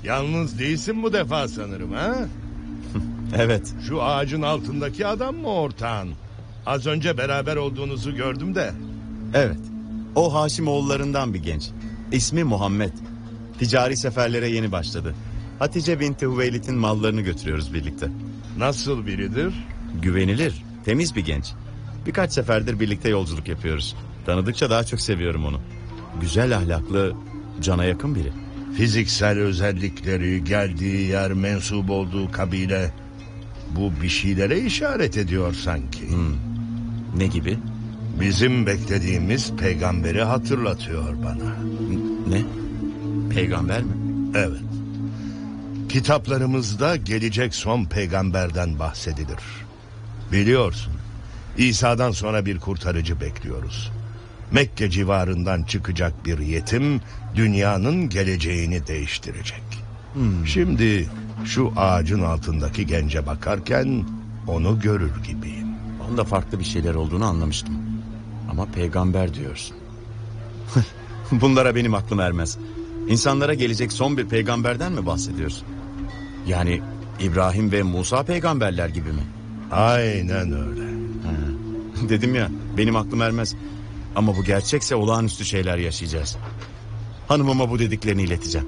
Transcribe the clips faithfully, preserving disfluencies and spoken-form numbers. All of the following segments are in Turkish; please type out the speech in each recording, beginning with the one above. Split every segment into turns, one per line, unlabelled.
Yalnız değilsin bu defa sanırım ha?
Evet.
Şu ağacın altındaki adam mı ortağın? Az önce beraber olduğunuzu gördüm de.
Evet. O Haşimoğullarından bir genç. İsmi Muhammed. Ticari seferlere yeni başladı. Hatice binti Hüveylit'in mallarını götürüyoruz birlikte.
Nasıl biridir?
Güvenilir, temiz bir genç. Birkaç seferdir birlikte yolculuk yapıyoruz. Tanıdıkça daha çok seviyorum onu. Güzel ahlaklı, cana yakın biri.
Fiziksel özellikleri, geldiği yer, mensup olduğu kabile... Bu bir şeylere işaret ediyor sanki.
Hmm. Ne gibi?
Bizim beklediğimiz peygamberi hatırlatıyor bana.
Ne? Peygamber mi?
Evet. Kitaplarımızda gelecek son peygamberden bahsedilir. Biliyorsun, İsa'dan sonra bir kurtarıcı bekliyoruz. Mekke civarından çıkacak bir yetim dünyanın geleceğini değiştirecek. Hmm. Şimdi şu ağacın altındaki gence bakarken onu görür gibiyim.
Onda farklı bir şeyler olduğunu anlamıştım. Ama peygamber diyorsun. Bunlara benim aklım ermez. İnsanlara gelecek son bir peygamberden mi bahsediyorsun? Yani İbrahim ve Musa peygamberler gibi mi?
Aynen öyle.
Ha. Dedim ya, benim aklım ermez. Ama bu gerçekse olağanüstü şeyler yaşayacağız. Hanımıma bu dediklerini ileteceğim.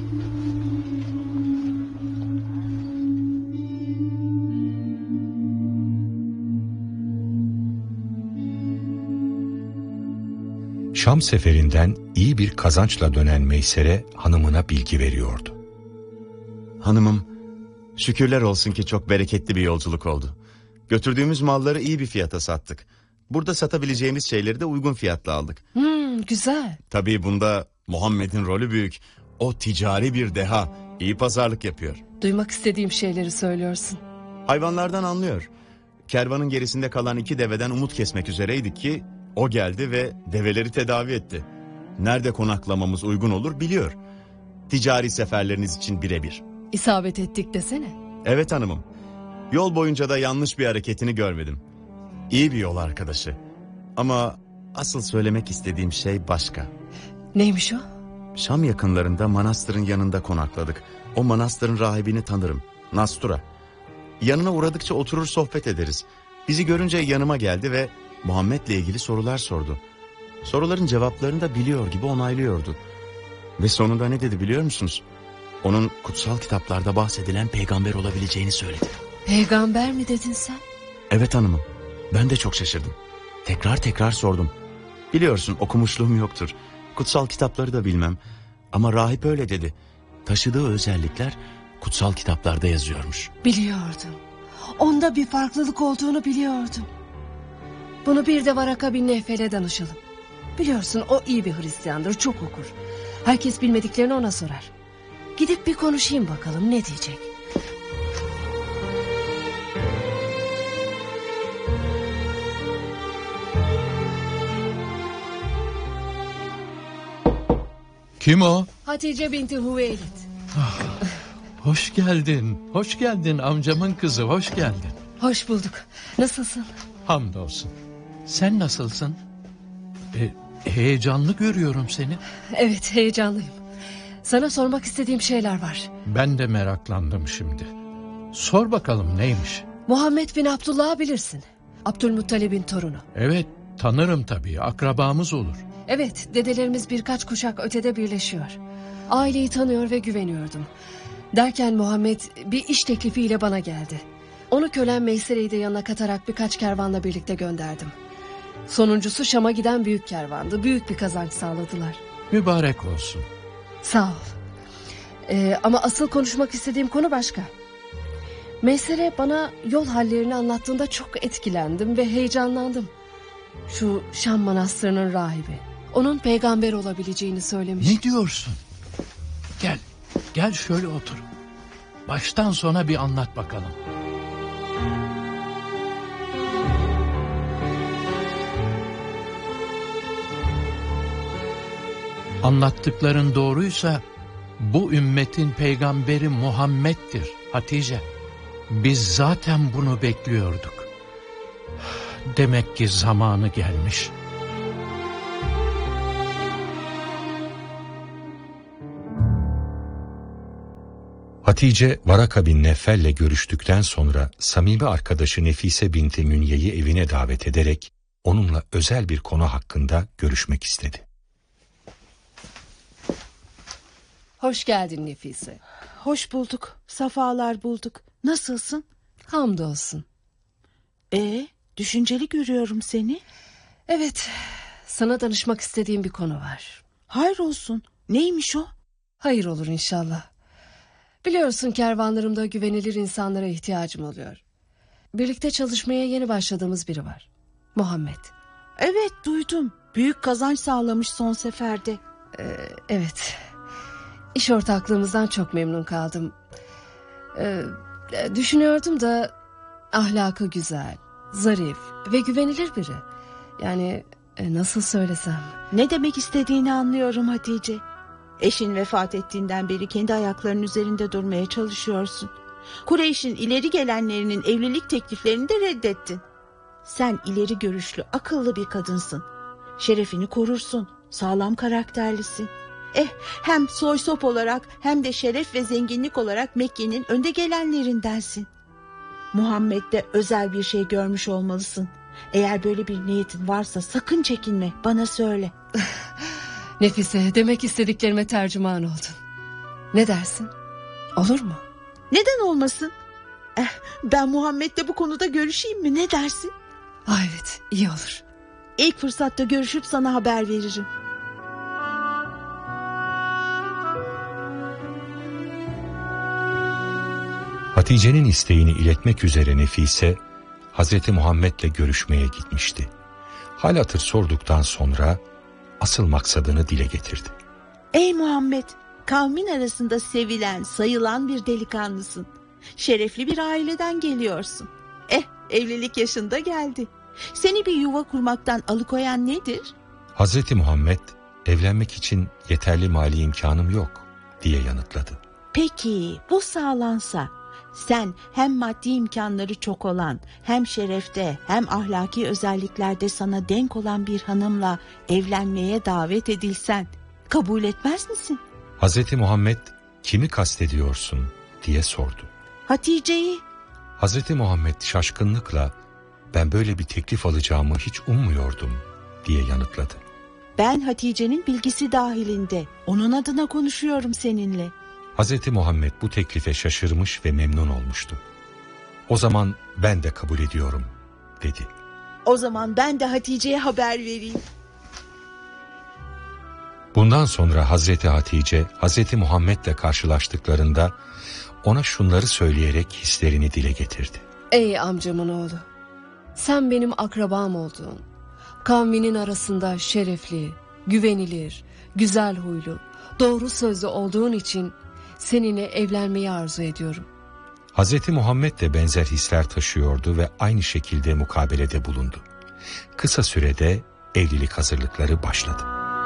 Şam seferinden iyi bir kazançla dönen Meysere hanımına bilgi veriyordu.
Hanımım, şükürler olsun ki çok bereketli bir yolculuk oldu. Götürdüğümüz malları iyi bir fiyata sattık. Burada satabileceğimiz şeyleri de uygun fiyatla aldık.
Hmm, güzel.
Tabii bunda Muhammed'in rolü büyük. O ticari bir deha, iyi pazarlık yapıyor.
Duymak istediğim şeyleri söylüyorsun.
Hayvanlardan anlıyor. Kervanın gerisinde kalan iki deveden umut kesmek üzereydik ki o geldi ve develeri tedavi etti. Nerede konaklamamız uygun olur biliyor. Ticari seferleriniz için birebir.
İsabet ettik desene.
Evet hanımım. Yol boyunca da yanlış bir hareketini görmedim. İyi bir yol arkadaşı. Ama asıl söylemek istediğim şey başka.
Neymiş o?
Şam yakınlarında manastırın yanında konakladık. O manastırın rahibini tanırım. Nastura. Yanına uğradıkça oturur sohbet ederiz. Bizi görünce yanıma geldi ve Muhammed'le ilgili sorular sordu. Soruların cevaplarını da biliyor gibi onaylıyordu. Ve sonunda ne dedi biliyor musunuz? Onun kutsal kitaplarda bahsedilen peygamber olabileceğini söyledi.
Peygamber mi dedin sen?
Evet hanımım. Ben de çok şaşırdım. Tekrar tekrar sordum. Biliyorsun okumuşluğum yoktur. Kutsal kitapları da bilmem. Ama rahip öyle dedi. Taşıdığı özellikler kutsal kitaplarda yazıyormuş.
Biliyordum. Onda bir farklılık olduğunu biliyordum. Bunu bir de Varaka bin Neffel'e danışalım. Biliyorsun o iyi bir Hristiyandır, çok okur. Herkes bilmediklerini ona sorar. Gidip bir konuşayım bakalım ne diyecek.
Kim o?
Hatice binti Hüveylit.
Ah, hoş geldin. Hoş geldin amcamın kızı, hoş geldin.
Hoş bulduk. Nasılsın?
Hamdolsun. Sen nasılsın? E, heyecanlı görüyorum seni.
Evet, heyecanlıyım. Sana sormak istediğim şeyler var.
Ben de meraklandım şimdi. Sor bakalım neymiş?
Muhammed bin Abdullah'ı bilirsin. Abdülmuttalib'in torunu.
Evet, tanırım tabii. Akrabamız olur.
Evet, dedelerimiz birkaç kuşak ötede birleşiyor. Aileyi tanıyor ve güveniyordum. Derken Muhammed bir iş teklifiyle bana geldi. Onu kölem Meysere'yi de yanına katarak birkaç kervanla birlikte gönderdim. Sonuncusu Şam'a giden büyük kervandı. Büyük bir kazanç sağladılar.
Mübarek olsun.
Sağ ol. Ee, ama asıl konuşmak istediğim konu başka. Meysere bana yol hallerini anlattığında çok etkilendim ve heyecanlandım. Şu Şam manastırının rahibi, onun peygamber olabileceğini söylemiş.
Ne diyorsun? Gel, gel şöyle otur. Baştan sona bir anlat bakalım. Anlattıkların doğruysa bu ümmetin peygamberi Muhammed'dir Hatice. Biz zaten bunu bekliyorduk. Demek ki zamanı gelmiş.
Hatice, Varaka bin Neffel'le görüştükten sonra samimi arkadaşı Nefise binti Münye'yi evine davet ederek onunla özel bir konu hakkında görüşmek istedi.
Hoş geldin Nefise.
Hoş bulduk. Safalar bulduk. Nasılsın?
Hamdolsun.
Ee, düşünceli görüyorum seni.
Evet, sana danışmak istediğim bir konu var.
Hayrolsun. Neymiş o?
Hayır olur inşallah. Biliyorsun kervanlarımda güvenilir insanlara ihtiyacım oluyor. Birlikte çalışmaya yeni başladığımız biri var. Muhammed.
Evet, duydum. Büyük kazanç sağlamış son seferde.
Ee, evet. İş ortaklığımızdan çok memnun kaldım. Ee, düşünüyordum da ahlakı güzel, zarif ve güvenilir biri. Yani e, nasıl söylesem.
Ne demek istediğini anlıyorum Hatice. Eşin vefat ettiğinden beri kendi ayaklarının üzerinde durmaya çalışıyorsun. Kureyş'in ileri gelenlerinin evlilik tekliflerini de reddettin. Sen ileri görüşlü, akıllı bir kadınsın. Şerefini korursun, sağlam karakterlisin. Eh, hem soy sop olarak hem de şeref ve zenginlik olarak Mekke'nin önde gelenlerindensin. Muhammed'de özel bir şey görmüş olmalısın. Eğer böyle bir niyetin varsa sakın çekinme, bana söyle.
Nefise, demek istediklerime tercüman oldun. Ne dersin? Olur mu?
Neden olmasın? Eh, ben Muhammed'le bu konuda görüşeyim mi, ne dersin?
Ah, evet, iyi olur.
İlk fırsatta görüşüp sana haber veririm.
Hatice'nin isteğini iletmek üzere Nefise, Hazreti Muhammed'le görüşmeye gitmişti. Hal hatır sorduktan sonra asıl maksadını dile getirdi.
Ey Muhammed, kavmin arasında sevilen, sayılan bir delikanlısın. Şerefli bir aileden geliyorsun. Eh, evlilik yaşında geldi. Seni bir yuva kurmaktan alıkoyan nedir?
Hazreti Muhammed, evlenmek için yeterli mali imkanım yok diye yanıtladı.
Peki bu sağlansa sen hem maddi imkanları çok olan, hem şerefte hem ahlaki özelliklerde sana denk olan bir hanımla evlenmeye davet edilsen kabul etmez misin?
Hazreti Muhammed, kimi kastediyorsun diye sordu.
Hatice'yi.
Hazreti Muhammed şaşkınlıkla, ben böyle bir teklif alacağımı hiç ummuyordum diye yanıtladı.
Ben Hatice'nin bilgisi dahilinde, onun adına konuşuyorum seninle.
Hazreti Muhammed bu teklife şaşırmış ve memnun olmuştu. O zaman ben de kabul ediyorum dedi.
O zaman ben de Hatice'ye haber vereyim.
Bundan sonra Hazreti Hatice, Hazreti Muhammed'le karşılaştıklarında ona şunları söyleyerek hislerini dile getirdi.
Ey amcamın oğlu, sen benim akrabam oldun. Kavminin arasında şerefli, güvenilir, güzel huylu, doğru sözlü olduğun için seninle evlenmeyi arzu ediyorum.
Hazreti Muhammed de benzer hisler taşıyordu ve aynı şekilde mukabelede bulundu. Kısa sürede evlilik hazırlıkları başladı.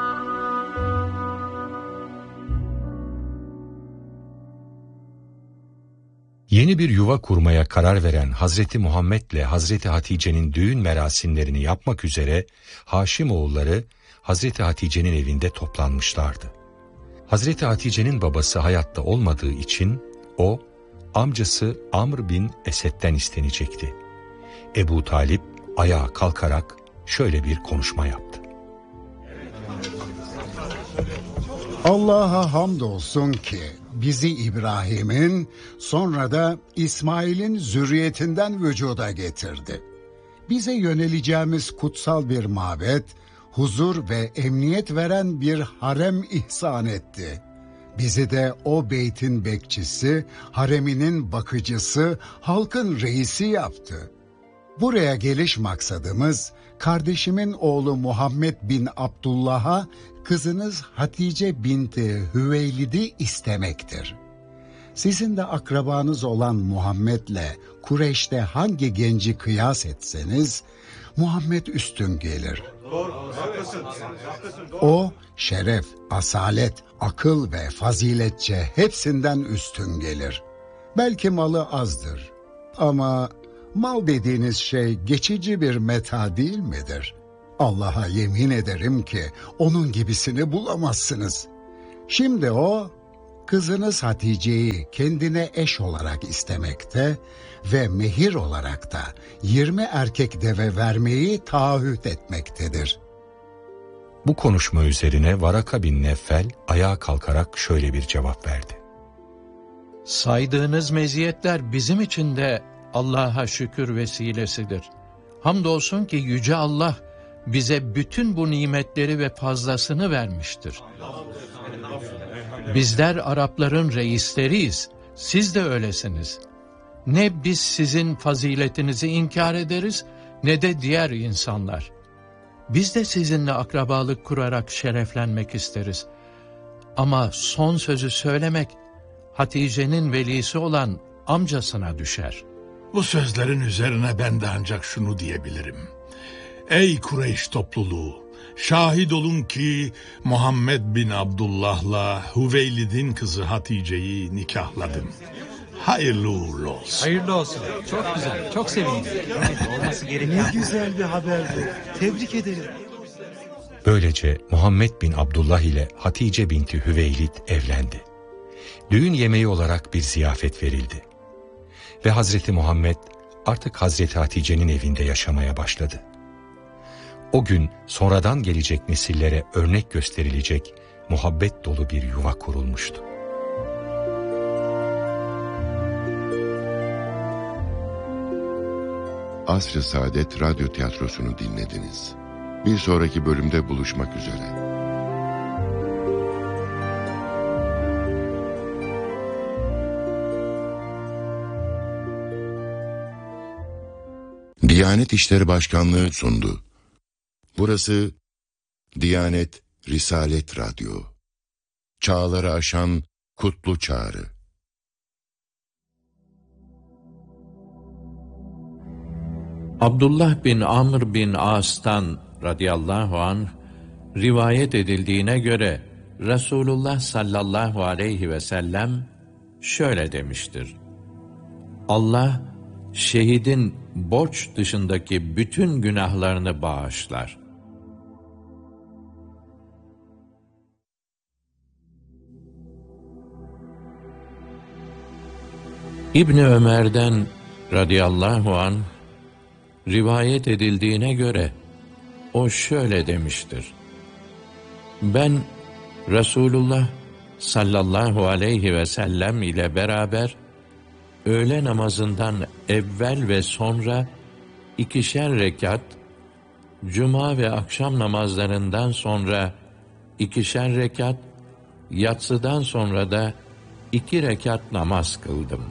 Yeni bir yuva kurmaya karar veren Hazreti Muhammed ile Hazreti Hatice'nin düğün merasimlerini yapmak üzere Haşimoğulları Hazreti Hatice'nin evinde toplanmışlardı. Hazreti Hatice'nin babası hayatta olmadığı için o, amcası Amr bin Esed'den istenecekti. Ebu Talip ayağa kalkarak şöyle bir konuşma yaptı.
Allah'a hamdolsun ki bizi İbrahim'in sonra da İsmail'in zürriyetinden vücuda getirdi. Bize yöneleceğimiz kutsal bir mabet, huzur ve emniyet veren bir harem ihsan etti. Bizi de o beytin bekçisi, hareminin bakıcısı, halkın reisi yaptı. Buraya geliş maksadımız, kardeşimin oğlu Muhammed bin Abdullah'a kızınız Hatice binti Hüveylid'i istemektir. Sizin de akrabanız olan Muhammed'le Kureyş'te hangi genci kıyas etseniz, Muhammed üstün gelir. O şeref, asalet, akıl ve faziletçe hepsinden üstün gelir. Belki malı azdır ama mal dediğiniz şey geçici bir meta değil midir? Allah'a yemin ederim ki onun gibisini bulamazsınız. Şimdi o kızınız Hatice'yi kendine eş olarak istemekte ve mehir olarak da yirmi erkek deve vermeyi taahhüt etmektedir.
Bu konuşma üzerine Varaka bin Neffel ayağa kalkarak şöyle bir cevap verdi.
Saydığınız meziyetler bizim için de Allah'a şükür vesilesidir. Hamdolsun ki Yüce Allah bize bütün bu nimetleri ve fazlasını vermiştir. Bizler Arapların reisleriyiz, siz de öylesiniz. Ne biz sizin faziletinizi inkar ederiz, ne de diğer insanlar. Biz de sizinle akrabalık kurarak şereflenmek isteriz. Ama son sözü söylemek, Hatice'nin velisi olan amcasına düşer.
Bu sözlerin üzerine ben de ancak şunu diyebilirim. Ey Kureyş topluluğu! Şahit olun ki Muhammed bin Abdullah'la Hüveylid'in kızı Hatice'yi nikahladım. Hayırlı uğurlu olsun.
Hayırlı olsun. Çok güzel, çok sevindim. Olması gereken. Ne güzel bir haberdi. Tebrik ederim.
Böylece Muhammed bin Abdullah ile Hatice binti Hüveylid evlendi. Düğün yemeği olarak bir ziyafet verildi. Ve Hazreti Muhammed artık Hazreti Hatice'nin evinde yaşamaya başladı. O gün sonradan gelecek nesillere örnek gösterilecek muhabbet dolu bir yuva kurulmuştu.
Asr-ı Saadet Radyo Tiyatrosu'nu dinlediniz. Bir sonraki bölümde buluşmak üzere. Diyanet İşleri Başkanlığı sundu. Burası Diyanet Risalet Radyo. Çağları aşan kutlu çağrı.
Abdullah bin Amr bin As'tan radıyallahu anh rivayet edildiğine göre Resulullah sallallahu aleyhi ve sellem şöyle demiştir. Allah şehidin borç dışındaki bütün günahlarını bağışlar. İbni Ömer'den radıyallahu anh rivayet edildiğine göre o şöyle demiştir. Ben Resulullah sallallahu aleyhi ve sellem ile beraber öğle namazından evvel ve sonra ikişer rekat, cuma ve akşam namazlarından sonra ikişer rekat, yatsıdan sonra da iki rekat namaz kıldım.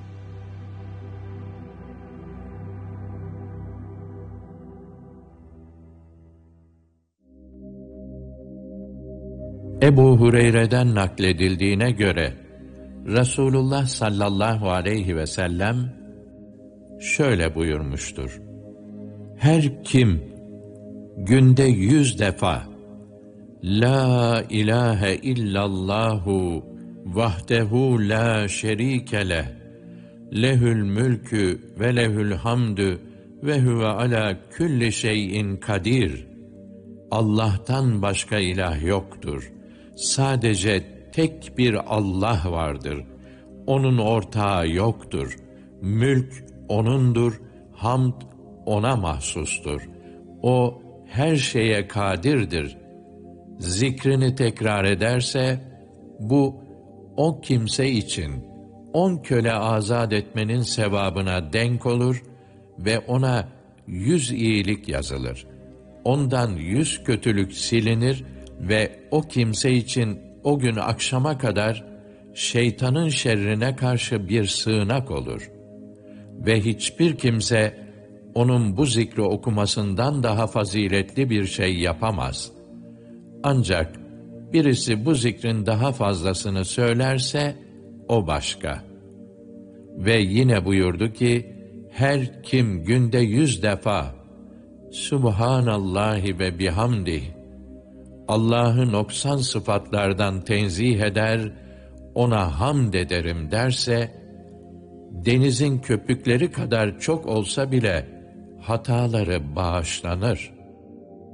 Ebu Hureyre'den nakledildiğine göre Resulullah sallallahu aleyhi ve sellem şöyle buyurmuştur. Her kim günde yüz defa La ilahe illallahu vahdehu la şerike leh lehül mülkü ve lehül hamdü ve huve ala külli şeyin kadir. Allah'tan başka ilah yoktur. Sadece tek bir Allah vardır. Onun ortağı yoktur. Mülk O'nundur, hamd O'na mahsustur. O her şeye kadirdir. Zikrini tekrar ederse, bu o kimse için on köle azat etmenin sevabına denk olur ve ona yüz iyilik yazılır. Ondan yüz kötülük silinir ve o kimse için o gün akşama kadar şeytanın şerrine karşı bir sığınak olur. Ve hiçbir kimse onun bu zikri okumasından daha faziletli bir şey yapamaz. Ancak birisi bu zikrin daha fazlasını söylerse o başka. Ve yine buyurdu ki, her kim günde yüz defa Subhanallahi ve bihamdih, Allah'ı noksan sıfatlardan tenzih eder, ona hamd ederim derse, denizin köpükleri kadar çok olsa bile hataları bağışlanır.